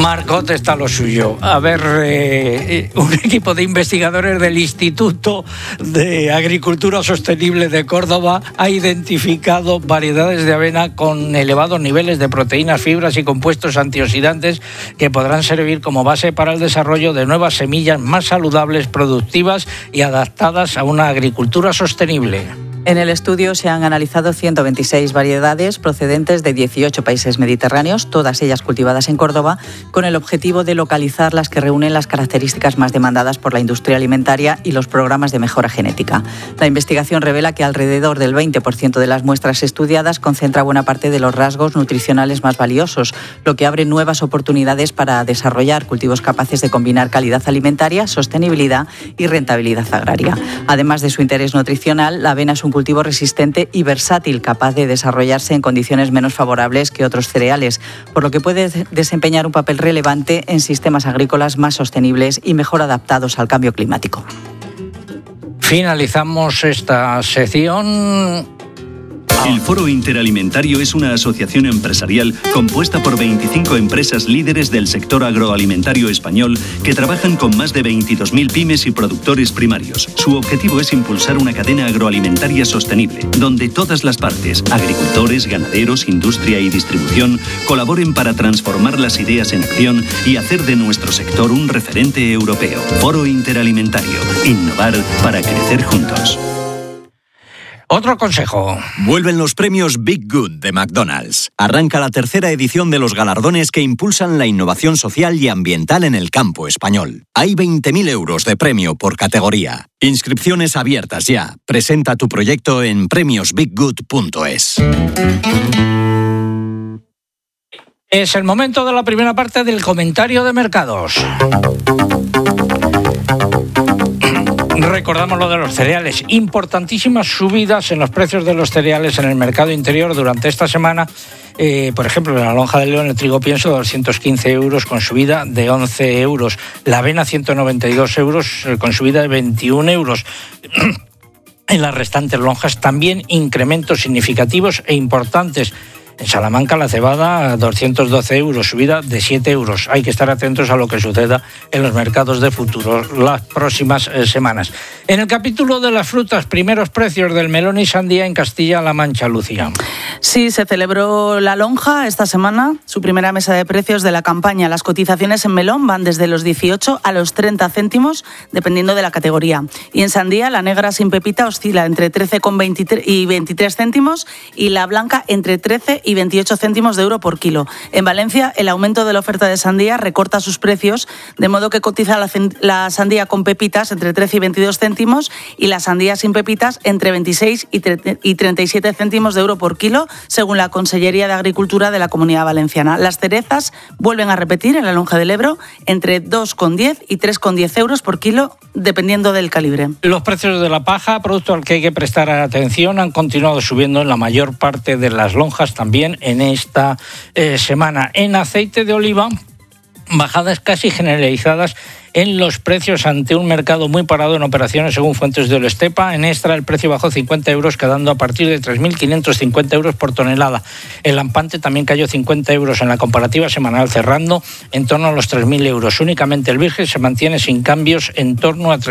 Marcot está lo suyo. A ver, un equipo de investigadores del Instituto de Agricultura Sostenible de Córdoba ha identificado variedades de avena con elevados niveles de proteínas, fibras y compuestos antioxidantes que podrán servir como base para el desarrollo de nuevas semillas más saludables, productivas y adaptadas a una agricultura sostenible. En el estudio se han analizado 126 variedades procedentes de 18 países mediterráneos, todas ellas cultivadas en Córdoba, con el objetivo de localizar las que reúnen las características más demandadas por la industria alimentaria y los programas de mejora genética. La investigación revela que alrededor del 20% de las muestras estudiadas concentra buena parte de los rasgos nutricionales más valiosos, lo que abre nuevas oportunidades para desarrollar cultivos capaces de combinar calidad alimentaria, sostenibilidad y rentabilidad agraria. Además de su interés nutricional, la avena es un cultivo resistente y versátil, capaz de desarrollarse en condiciones menos favorables que otros cereales, por lo que puede desempeñar un papel relevante en sistemas agrícolas más sostenibles y mejor adaptados al cambio climático. Finalizamos esta sección. El Foro Interalimentario es una asociación empresarial compuesta por 25 empresas líderes del sector agroalimentario español que trabajan con más de 22.000 pymes y productores primarios. Su objetivo es impulsar una cadena agroalimentaria sostenible, donde todas las partes, agricultores, ganaderos, industria y distribución, colaboren para transformar las ideas en acción y hacer de nuestro sector un referente europeo. Foro Interalimentario. Innovar para crecer juntos. Otro consejo. Vuelven los premios Big Good de McDonald's. Arranca la tercera edición de los galardones que impulsan la innovación social y ambiental en el campo español. Hay 20.000 euros de premio por categoría. Inscripciones abiertas ya. Presenta tu proyecto en premiosbiggood.es. Es el momento de la primera parte del comentario de mercados. Recordamos lo de los cereales. Importantísimas subidas en los precios de los cereales en el mercado interior durante esta semana. Por ejemplo, en la lonja de León el trigo pienso 215 euros con subida de 11 euros. La avena 192 euros con subida de 21 euros. En las restantes lonjas también incrementos significativos e importantes. En Salamanca la cebada 212 euros, subida de 7 euros. Hay que estar atentos a lo que suceda en los mercados de futuros las próximas semanas. En el capítulo de las frutas, primeros precios del melón y sandía en Castilla-La Mancha, Lucía. Sí, se celebró la lonja esta semana, su primera mesa de precios de la campaña. Las cotizaciones en melón van desde los 18 a los 30 céntimos, dependiendo de la categoría. Y en sandía, la negra sin pepita oscila entre 13,23 y 23 céntimos y la blanca entre 13 y 28 céntimos de euro por kilo. En Valencia, el aumento de la oferta de sandía recorta sus precios, de modo que cotiza la sandía con pepitas entre 13 y 22 céntimos y la sandía sin pepitas entre 26 y 37 céntimos de euro por kilo, según la Consellería de Agricultura de la Comunidad Valenciana. Las cerezas vuelven a repetir en la lonja del Ebro entre 2,10 y 3,10 euros por kilo, dependiendo del calibre. Los precios de la paja, producto al que hay que prestar atención, han continuado subiendo en la mayor parte de las lonjas también en esta semana. En aceite de oliva, bajadas casi generalizadas en los precios ante un mercado muy parado en operaciones según fuentes de Olestepa. En Extra el precio bajó 50 euros, quedando a partir de 3.550 euros por tonelada. El lampante también cayó 50 euros en la comparativa semanal, cerrando en torno a los 3.000 euros. Únicamente el virgen se mantiene sin cambios en torno a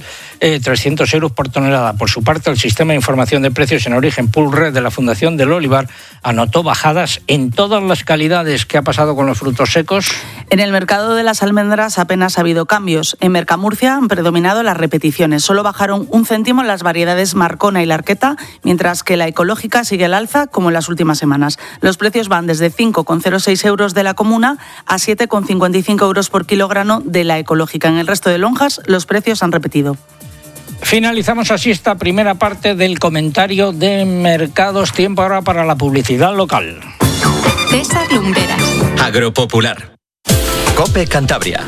3.300 euros por tonelada. Por su parte, el sistema de información de precios en origen Pool Red de la Fundación del Olivar anotó bajadas en todas las calidades. ¿Qué ha pasado con los frutos secos? En el mercado de las almendras apenas ha habido cambios. En Mercamurcia han predominado las repeticiones. Solo bajaron 1 céntimo las variedades Marcona y Larqueta, mientras que la ecológica sigue al alza como en las últimas semanas. Los precios van desde 5,06 euros de la comuna a 7,55 euros por kilogramo de la ecológica. En el resto de lonjas los precios han repetido. Finalizamos así esta primera parte del comentario de mercados. Tiempo ahora para la publicidad local. César Lumberas. Agropopular. COPE Cantabria.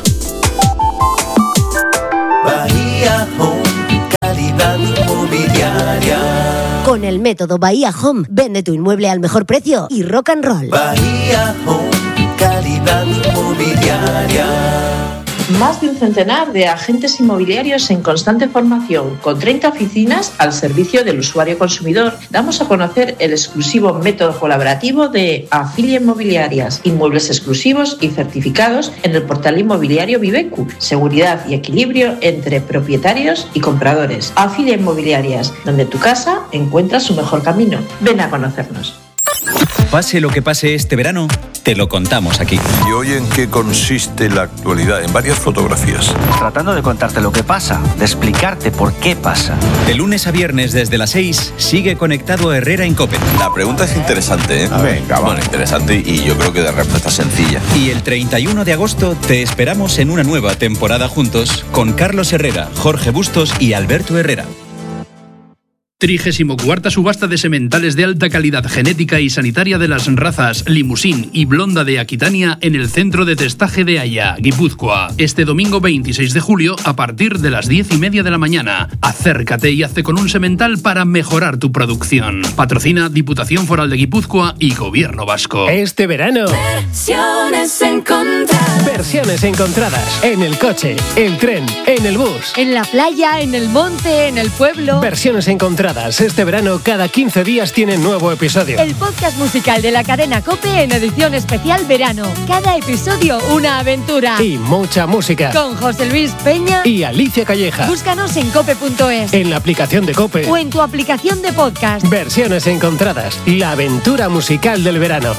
Bahía Home, calidad inmobiliaria. Con el método Bahía Home, vende tu inmueble al mejor precio y rock and roll. Bahía Home, calidad inmobiliaria. Más de un centenar de agentes inmobiliarios en constante formación, con 30 oficinas al servicio del usuario consumidor, damos a conocer el exclusivo método colaborativo de Afilia Inmobiliarias, inmuebles exclusivos y certificados en el portal inmobiliario Vivecu, seguridad y equilibrio entre propietarios y compradores. Afilia Inmobiliarias, donde tu casa encuentra su mejor camino. Ven a conocernos. Pase lo que pase este verano, te lo contamos aquí. ¿Y hoy en qué consiste la actualidad? En varias fotografías. Tratando de contarte lo que pasa, de explicarte por qué pasa. De lunes a viernes desde las 6, sigue conectado a Herrera en COPE. La pregunta es interesante, ¿eh? Venga, bueno, interesante y yo creo que de respuesta sencilla. Y el 31 de agosto te esperamos en una nueva temporada juntos con Carlos Herrera, Jorge Bustos y Alberto Herrera. 34ª subasta de sementales de alta calidad genética y sanitaria de las razas Limousin y Blonda de Aquitania en el centro de testaje de Haya, Guipúzcoa. Este domingo 26 de julio a partir de las 10:30 de la mañana. Acércate y hazte con un semental para mejorar tu producción. Patrocina Diputación Foral de Guipúzcoa y Gobierno Vasco. Este verano, versiones encontradas. Versiones encontradas. En el coche, el tren, en el bus. En la playa, en el monte, en el pueblo. Versiones encontradas. Este verano, cada 15 días tiene nuevo episodio. El podcast musical de la cadena COPE en edición especial verano. Cada episodio una aventura. Y mucha música. Con José Luis Peña y Alicia Calleja. Búscanos en cope.es. En la aplicación de COPE. O en tu aplicación de podcast. Versiones encontradas. La aventura musical del verano.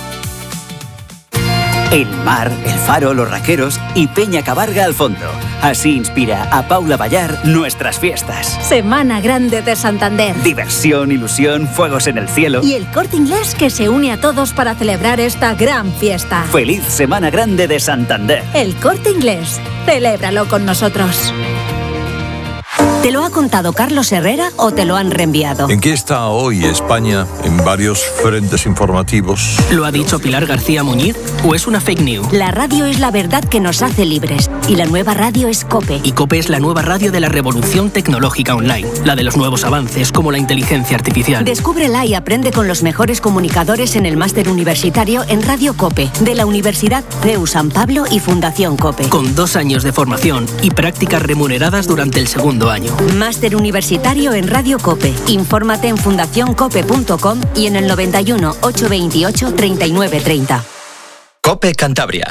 El mar, el faro, los raqueros y Peña Cabarga al fondo. Así inspira a Paula Ballar nuestras fiestas. Semana Grande de Santander. Diversión, ilusión, fuegos en el cielo. Y el Corte Inglés que se une a todos para celebrar esta gran fiesta. Feliz Semana Grande de Santander. El Corte Inglés. Celébralo con nosotros. ¿Te lo ha contado Carlos Herrera o te lo han reenviado? ¿En qué está hoy España en varios frentes informativos? ¿Lo ha dicho Pilar García Muñiz o es una fake news? La radio es la verdad que nos hace libres y la nueva radio es COPE. Y COPE es la nueva radio de la revolución tecnológica online, la de los nuevos avances como la inteligencia artificial. Descúbrela y aprende con los mejores comunicadores en el máster universitario en Radio COPE de la Universidad CEU San Pablo y Fundación COPE. Con 2 años de formación y prácticas remuneradas durante el segundo año. Máster universitario en Radio COPE. Infórmate en fundacioncope.com y en el 91 828 3930. COPE Cantabria.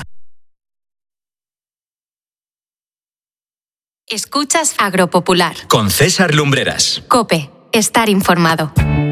Escuchas Agropopular. Con César Lumbreras. COPE. Estar informado.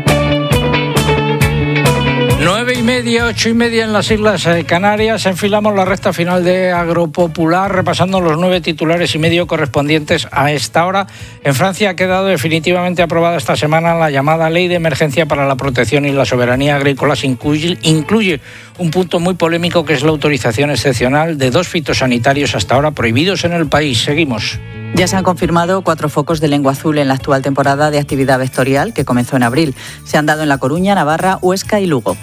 9:30, 8:30 en las Islas Canarias. Enfilamos la recta final de Agropopular, repasando los 9 titulares y medio correspondientes a esta hora. En Francia ha quedado definitivamente aprobada esta semana la llamada Ley de Emergencia para la Protección y la Soberanía Agrícolas. Incluye un punto muy polémico que es la autorización excepcional de 2 fitosanitarios hasta ahora prohibidos en el país. Seguimos. Ya se han confirmado 4 focos de lengua azul en la actual temporada de actividad vectorial que comenzó en abril. Se han dado en La Coruña, Navarra, Huesca y Lugo.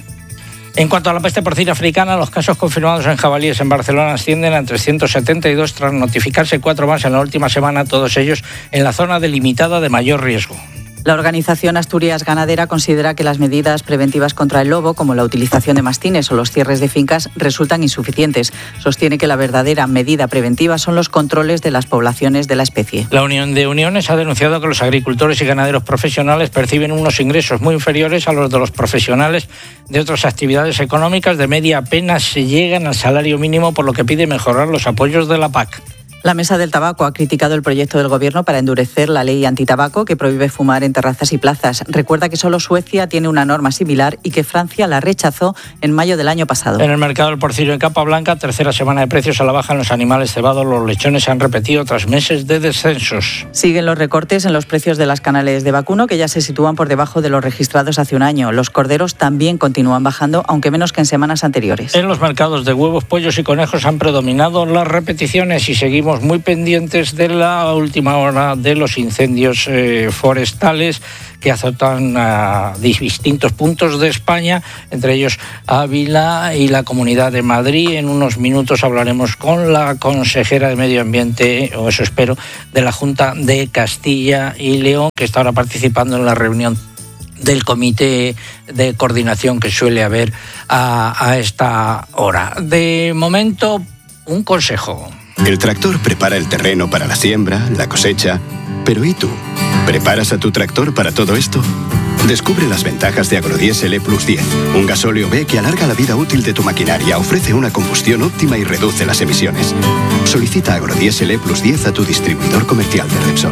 En cuanto a la peste porcina africana, los casos confirmados en jabalíes en Barcelona ascienden a 372 tras notificarse 4 más en la última semana, todos ellos en la zona delimitada de mayor riesgo. La organización Asturias Ganadera considera que las medidas preventivas contra el lobo, como la utilización de mastines o los cierres de fincas, resultan insuficientes. Sostiene que la verdadera medida preventiva son los controles de las poblaciones de la especie. La Unión de Uniones ha denunciado que los agricultores y ganaderos profesionales perciben unos ingresos muy inferiores a los de los profesionales de otras actividades económicas. De media apenas se llegan al salario mínimo, por lo que pide mejorar los apoyos de la PAC. La Mesa del Tabaco ha criticado el proyecto del Gobierno para endurecer la ley antitabaco que prohíbe fumar en terrazas y plazas. Recuerda que solo Suecia tiene una norma similar y que Francia la rechazó en mayo del año pasado. En el mercado del porcino en Capablanca, tercera semana de precios a la baja en los animales cebados. Los lechones se han repetido tras meses de descensos. Siguen los recortes en los precios de las canales de vacuno, que ya se sitúan por debajo de los registrados hace un año. Los corderos también continúan bajando, aunque menos que en semanas anteriores. En los mercados de huevos, pollos y conejos han predominado las repeticiones y seguimos muy pendientes de la última hora de los incendios forestales que azotan a distintos puntos de España, entre ellos Ávila y la Comunidad de Madrid. En unos minutos hablaremos con la consejera de Medio Ambiente, o eso espero, de la Junta de Castilla y León, que está ahora participando en la reunión del comité de coordinación que suele haber a esta hora. De momento, un consejo. El tractor prepara el terreno para la siembra, la cosecha. Pero ¿y tú? ¿Preparas a tu tractor para todo esto? Descubre las ventajas de Agrodiesel E+10, un gasóleo B que alarga la vida útil de tu maquinaria, ofrece una combustión óptima y reduce las emisiones. Solicita Agrodiesel E+10 a tu distribuidor comercial de Repsol.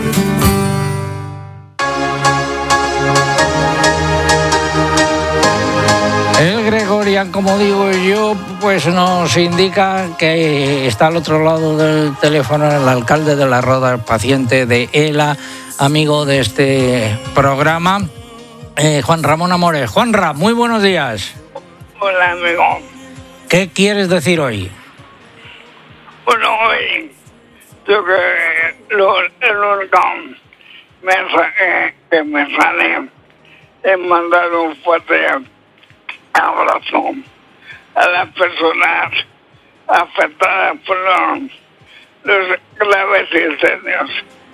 El Gregorian, como digo yo, pues nos indica que está al otro lado del teléfono el alcalde de La Roda, paciente de ELA, amigo de este programa, Juan Ramón Amores. Juanra, muy buenos días. Hola, amigo. ¿Qué quieres decir hoy? Bueno, hoy yo que el único mensaje que me sale es mandar un fuerte abrazo a las personas afectadas por los graves incendios.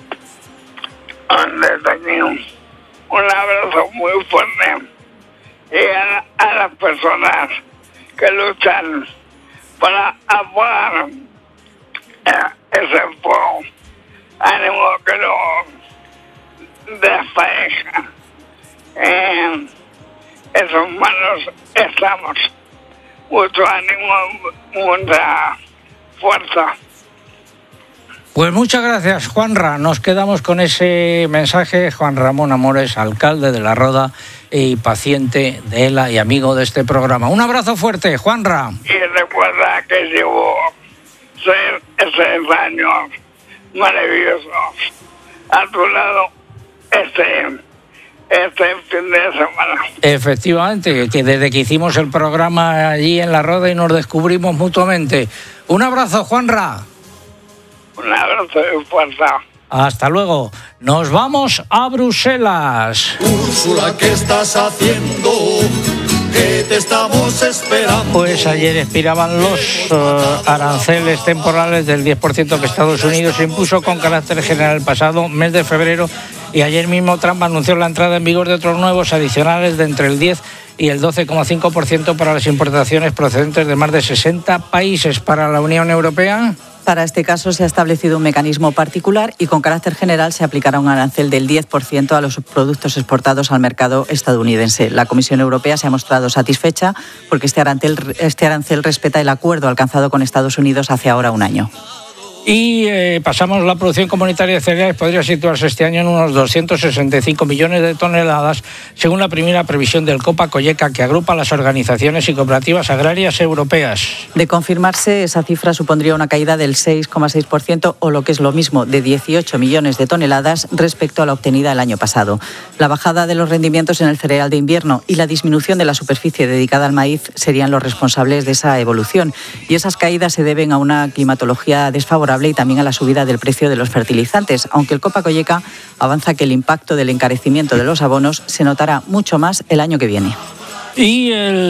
Desde aquí, un abrazo muy fuerte y a las personas que luchan para apagar ese fuego. Ánimo que no desfallezca. En sus manos estamos. Mucho ánimo, mucha fuerza. Pues muchas gracias, Juanra. Nos quedamos con ese mensaje. Juan Ramón Amores, alcalde de La Roda y paciente de ELA y amigo de este programa. Un abrazo fuerte, Juanra. Y recuerda que llevo 6 años maravillosos a tu lado este fin de semana. Efectivamente, que desde que hicimos el programa allí en La Roda y nos descubrimos mutuamente. Un abrazo, Juanra. Un abrazo de fuerza. Hasta luego. Nos vamos a Bruselas. Úrsula, ¿qué estás haciendo? Que te estamos esperando. Pues ayer expiraban los aranceles temporales del 10% que Estados Unidos impuso con carácter general el pasado mes de febrero, y ayer mismo Trump anunció la entrada en vigor de otros nuevos adicionales de entre el 10 y el 12,5% para las importaciones procedentes de más de 60 países. Para la Unión Europea, para este caso se ha establecido un mecanismo particular y con carácter general se aplicará un arancel del 10% a los productos exportados al mercado estadounidense. La Comisión Europea se ha mostrado satisfecha porque este arancel respeta el acuerdo alcanzado con Estados Unidos hace ahora un año. Y pasamos, la producción comunitaria de cereales podría situarse este año en unos 265 millones de toneladas, según la primera previsión del COPA-COGECA, que agrupa las organizaciones y cooperativas agrarias europeas. De confirmarse, esa cifra supondría una caída del 6,6%, o lo que es lo mismo, de 18 millones de toneladas respecto a la obtenida el año pasado. La bajada de los rendimientos en el cereal de invierno y la disminución de la superficie dedicada al maíz serían los responsables de esa evolución. Y esas caídas se deben a una climatología desfavorable y también a la subida del precio de los fertilizantes, aunque el COPA-COGECA avanza que el impacto del encarecimiento de los abonos se notará mucho más el año que viene. Y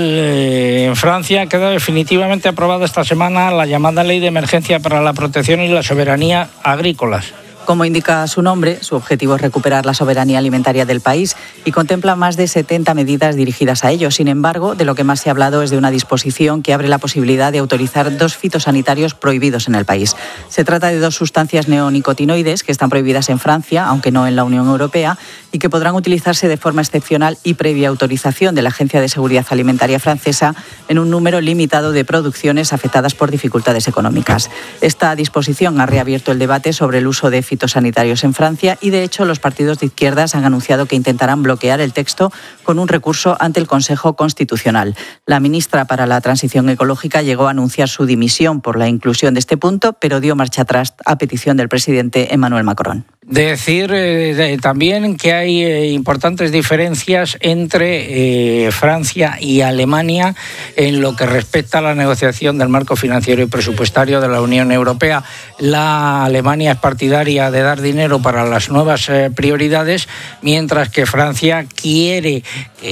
en Francia queda definitivamente aprobada esta semana la llamada Ley de Emergencia para la Protección y la Soberanía Agrícolas. Como indica su nombre, su objetivo es recuperar la soberanía alimentaria del país y contempla más de 70 medidas dirigidas a ello. Sin embargo, de lo que más se ha hablado es de una disposición que abre la posibilidad de autorizar 2 fitosanitarios prohibidos en el país. Se trata de 2 sustancias neonicotinoides que están prohibidas en Francia, aunque no en la Unión Europea, y que podrán utilizarse de forma excepcional y previa autorización de la Agencia de Seguridad Alimentaria francesa en un número limitado de producciones afectadas por dificultades económicas. Esta disposición ha reabierto el debate sobre el uso de fitosanitarios en Francia y, de hecho, los partidos de izquierdas han anunciado que intentarán bloquear el texto con un recurso ante el Consejo Constitucional. La ministra para la Transición Ecológica llegó a anunciar su dimisión por la inclusión de este punto, pero dio marcha atrás a petición del presidente Emmanuel Macron. Decir también que hay importantes diferencias entre Francia y Alemania en lo que respecta a la negociación del marco financiero y presupuestario de la Unión Europea. La Alemania es partidaria de dar dinero para las nuevas prioridades, mientras que Francia quiere,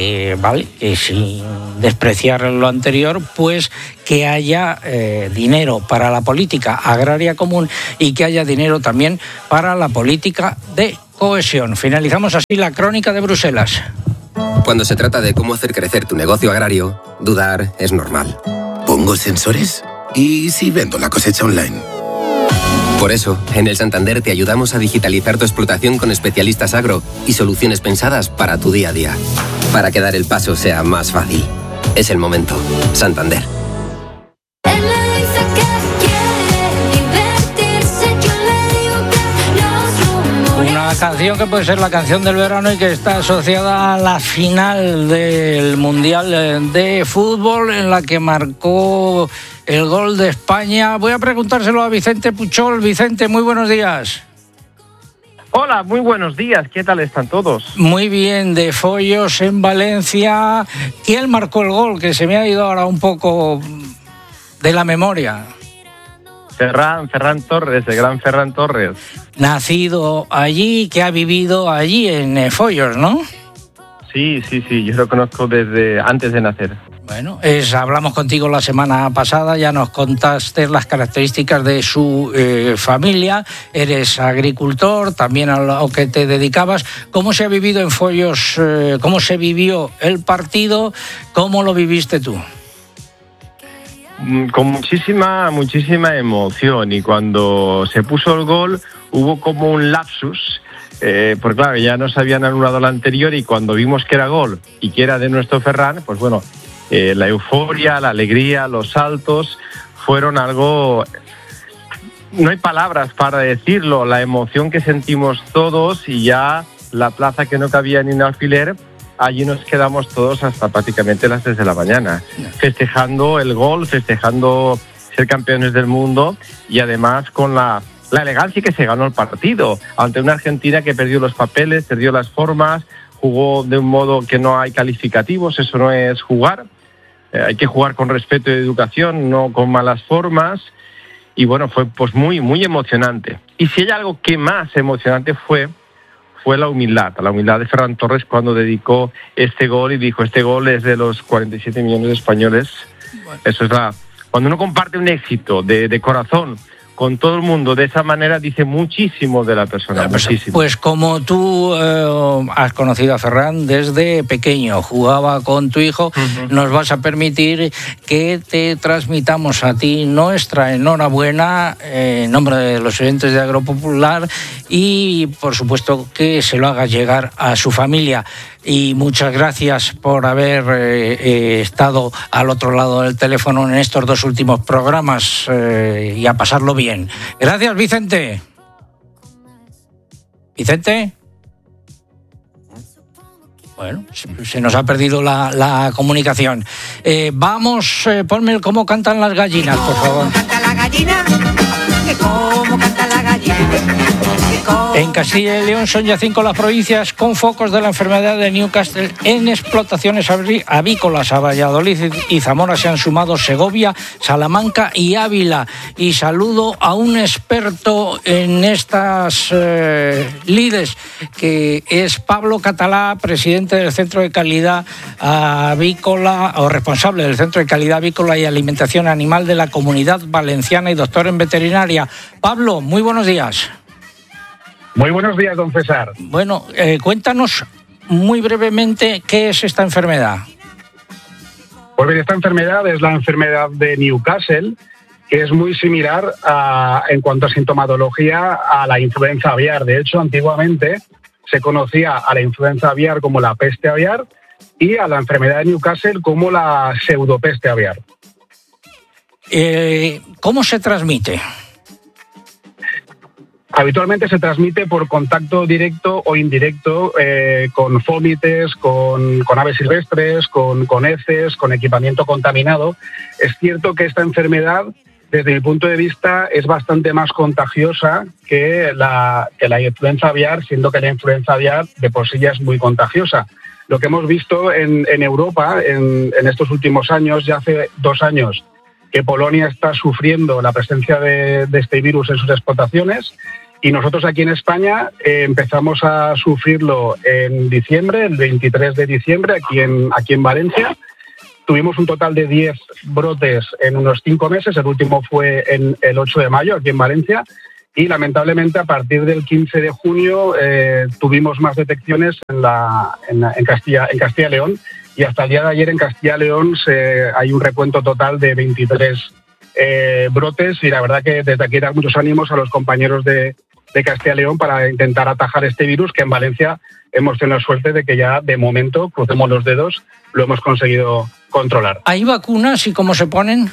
que sin despreciar lo anterior, pues que haya dinero para la política agraria común y que haya dinero también para la política de cohesión. Finalizamos así la crónica de Bruselas. Cuando se trata de cómo hacer crecer tu negocio agrario, dudar es normal. ¿Pongo sensores? ¿Y si vendo la cosecha online? Por eso, en el Santander te ayudamos a digitalizar tu explotación con especialistas agro y soluciones pensadas para tu día a día. Para que dar el paso sea más fácil. Es el momento. Santander. Una canción que puede ser la canción del verano y que está asociada a la final del Mundial de Fútbol, en la que marcó el gol de España. Voy a preguntárselo a Vicente Puchol. Vicente, muy buenos días. Hola, muy buenos días. ¿Qué tal están todos? Muy bien, de Foyos, en Valencia. ¿Quién marcó el gol? Que se me ha ido ahora un poco de la memoria. Ferran Torres, el gran Ferran Torres. Nacido allí, que ha vivido allí en Foyos, ¿no? Sí, yo lo conozco desde antes de nacer. Bueno, hablamos contigo la semana pasada, ya nos contaste las características de su familia, eres agricultor, también a lo que te dedicabas. ¿Cómo se ha vivido en Foyos, cómo se vivió el partido, cómo lo viviste tú? Con muchísima emoción, y cuando se puso el gol hubo como un lapsus, porque claro, ya nos habían anulado la anterior, y cuando vimos que era gol y que era de nuestro Ferran, pues bueno, la euforia, la alegría, los saltos fueron algo... No hay palabras para decirlo, la emoción que sentimos todos, y ya la plaza que no cabía ni un alfiler, allí nos quedamos todos hasta prácticamente las 3 de la mañana, festejando el gol, festejando ser campeones del mundo, y además con la elegancia que se ganó el partido ante una Argentina que perdió los papeles, perdió las formas, jugó de un modo que no hay calificativos, eso no es jugar. Hay que jugar con respeto y educación, no con malas formas. Y bueno, fue pues muy emocionante. Y si hay algo que más emocionante fue la humildad de Ferran Torres cuando dedicó este gol y dijo: este gol es de los 47 millones de españoles. Bueno. Eso es cuando uno comparte un éxito de corazón con todo el mundo de esa manera, dice muchísimo de la persona, muchísimo. Pues como tú has conocido a Ferran desde pequeño, jugaba con tu hijo, nos vas a permitir que te transmitamos a ti nuestra enhorabuena en nombre de los oyentes de Agropopular, y por supuesto que se lo hagas llegar a su familia. Y muchas gracias por haber estado al otro lado del teléfono en estos 2 últimos programas, y a pasarlo bien. Gracias, Vicente. ¿Vicente? Bueno, se nos ha perdido la comunicación. Vamos, ponme el cómo cantan las gallinas, por favor. ¿Cómo canta la gallina? ¿Cómo canta la gallina? En Castilla y León son ya 5 las provincias con focos de la enfermedad de Newcastle en explotaciones avícolas. A Valladolid y Zamora se han sumado Segovia, Salamanca y Ávila. Y saludo a un experto en estas lides, que es Pablo Catalá, presidente del Centro de Calidad Avícola, o responsable del Centro de Calidad Avícola y Alimentación Animal de la Comunidad Valenciana y doctor en veterinaria. Pablo, muy buenos días. Muy buenos días, don César. Bueno, cuéntanos muy brevemente qué es esta enfermedad. Pues bien, esta enfermedad es la enfermedad de Newcastle, que es muy similar en cuanto a sintomatología a la influenza aviar. De hecho, antiguamente se conocía a la influenza aviar como la peste aviar y a la enfermedad de Newcastle como la pseudopeste aviar. ¿Cómo se transmite? Habitualmente se transmite por contacto directo o indirecto con fómites, con aves silvestres, con heces, con equipamiento contaminado. Es cierto que esta enfermedad, desde mi punto de vista, es bastante más contagiosa que la influenza aviar, siendo que la influenza aviar de por sí ya es muy contagiosa. Lo que hemos visto en Europa en estos últimos años, ya hace 2 años, que Polonia está sufriendo la presencia de este virus en sus explotaciones, y nosotros aquí en España empezamos a sufrirlo en diciembre, el 23 de diciembre, aquí en Valencia. Tuvimos un total de 10 brotes en unos 5 meses, el último fue el 8 de mayo aquí en Valencia, y lamentablemente a partir del 15 de junio tuvimos más detecciones en Castilla y León, y hasta el día de ayer en Castilla y León hay un recuento total de 23 brotes, y la verdad que desde aquí dar muchos ánimos a los compañeros de Castilla y León para intentar atajar este virus, que en Valencia hemos tenido la suerte de que ya de momento, crucemos los dedos, lo hemos conseguido controlar. ¿Hay vacunas y cómo se ponen?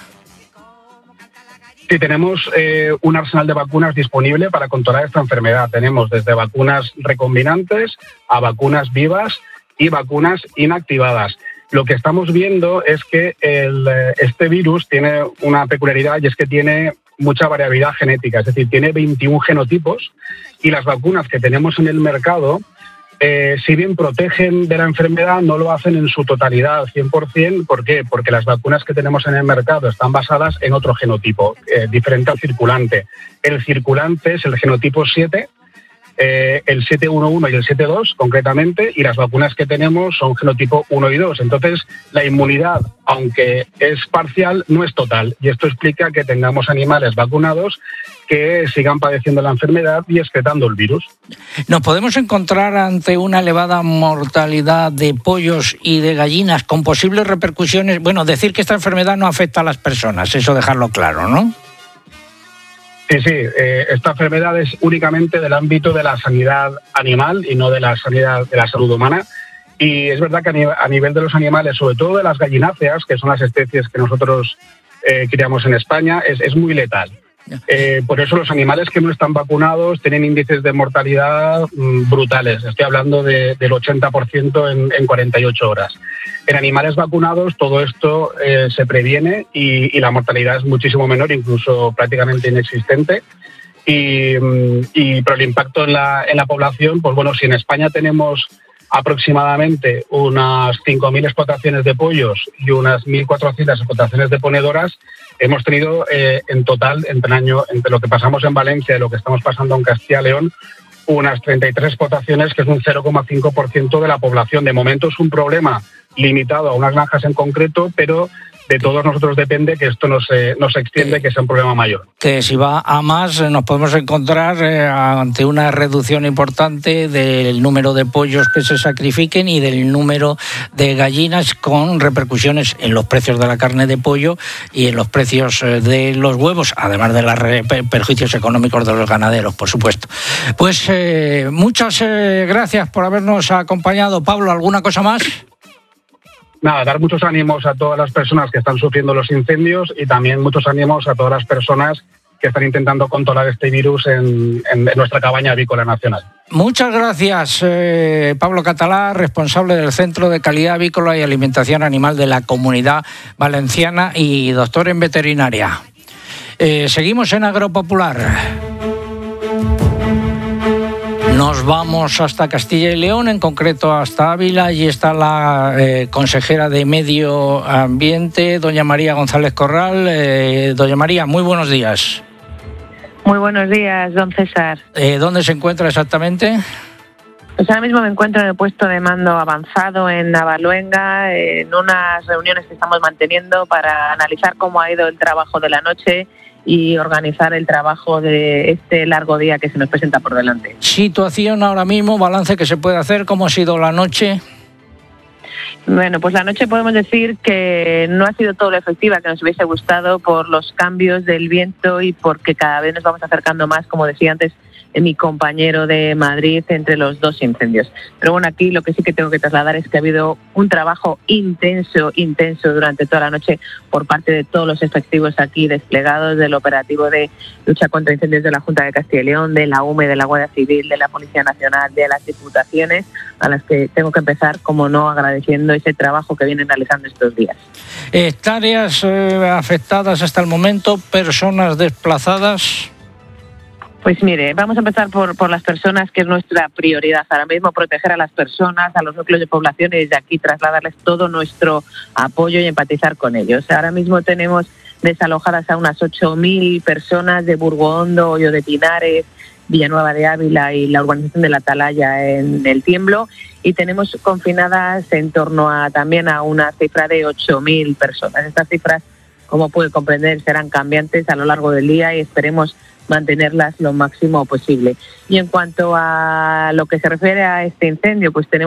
Sí, tenemos un arsenal de vacunas disponible para controlar esta enfermedad. Tenemos desde vacunas recombinantes a vacunas vivas y vacunas inactivadas. Lo que estamos viendo es que este virus tiene una peculiaridad, y es que tiene mucha variabilidad genética, es decir, tiene 21 genotipos, y las vacunas que tenemos en el mercado, si bien protegen de la enfermedad, no lo hacen en su totalidad, 100%. ¿Por qué? Porque las vacunas que tenemos en el mercado están basadas en otro genotipo, diferente al circulante. El circulante es el genotipo 7, el 711 y el 72 concretamente, y las vacunas que tenemos son genotipo 1 y 2. Entonces, la inmunidad, aunque es parcial, no es total, y esto explica que tengamos animales vacunados que sigan padeciendo la enfermedad y excretando el virus. ¿Nos podemos encontrar ante una elevada mortalidad de pollos y de gallinas con posibles repercusiones? Bueno, decir que esta enfermedad no afecta a las personas, eso dejarlo claro, ¿no? Sí, esta enfermedad es únicamente del ámbito de la sanidad animal y no de la sanidad de la salud humana. Y es verdad que a nivel de los animales, sobre todo de las gallináceas, que son las especies que nosotros criamos en España, es muy letal. Por eso los animales que no están vacunados tienen índices de mortalidad brutales. Estoy hablando del 80% en 48 horas. En animales vacunados todo esto se previene y la mortalidad es muchísimo menor, incluso prácticamente inexistente. Pero el impacto en la población, pues bueno, si en España tenemos aproximadamente unas 5.000 explotaciones de pollos y unas 1.400 explotaciones de ponedoras, hemos tenido en total, entre lo que pasamos en Valencia y lo que estamos pasando en Castilla y León, unas 33 explotaciones, que es un 0,5% de la población. De momento es un problema limitado a unas granjas en concreto, pero de todos nosotros depende que esto no se extiende, que sea un problema mayor. Que si va a más, nos podemos encontrar ante una reducción importante del número de pollos que se sacrifiquen y del número de gallinas, con repercusiones en los precios de la carne de pollo y en los precios de los huevos, además de los perjuicios económicos de los ganaderos, por supuesto. Pues muchas gracias por habernos acompañado. Pablo, ¿alguna cosa más? Nada, dar muchos ánimos a todas las personas que están sufriendo los incendios, y también muchos ánimos a todas las personas que están intentando controlar este virus en nuestra cabaña avícola nacional. Muchas gracias, Pablo Catalá, responsable del Centro de Calidad Avícola y Alimentación Animal de la Comunidad Valenciana y doctor en veterinaria. Seguimos en Agropopular. Nos vamos hasta Castilla y León, en concreto hasta Ávila. Allí está la consejera de Medio Ambiente, doña María González Corral. Doña María, muy buenos días. Muy buenos días, don César. ¿Dónde se encuentra exactamente? Pues ahora mismo me encuentro en el puesto de mando avanzado en Navaluenga, en unas reuniones que estamos manteniendo para analizar cómo ha ido el trabajo de la noche y organizar el trabajo de este largo día que se nos presenta por delante. Situación ahora mismo, balance que se puede hacer, ¿cómo ha sido la noche? Bueno, pues la noche podemos decir que no ha sido todo lo efectiva que nos hubiese gustado por los cambios del viento y porque cada vez nos vamos acercando más, como decía antes mi compañero de Madrid, entre los dos incendios. Pero bueno, aquí lo que sí que tengo que trasladar es que ha habido un trabajo intenso durante toda la noche por parte de todos los efectivos aquí desplegados, del operativo de lucha contra incendios de la Junta de Castilla y León, de la UME, de la Guardia Civil, de la Policía Nacional, de las diputaciones, a las que tengo que empezar, como no, agradeciendo ese trabajo que vienen realizando estos días. Hectáreas afectadas hasta el momento, personas desplazadas. Pues mire, vamos a empezar por las personas, que es nuestra prioridad ahora mismo, proteger a las personas, a los núcleos de población, y desde aquí trasladarles todo nuestro apoyo y empatizar con ellos. Ahora mismo tenemos desalojadas a unas 8.000 personas de Burgohondo, Hoyo de Pinares, Villanueva de Ávila y la urbanización de la Atalaya en el Tiemblo, y tenemos confinadas en torno también a una cifra de 8.000 personas. Estas cifras, como puede comprender, serán cambiantes a lo largo del día y esperemos mantenerlas lo máximo posible. Y en cuanto a lo que se refiere a este incendio, pues tenemos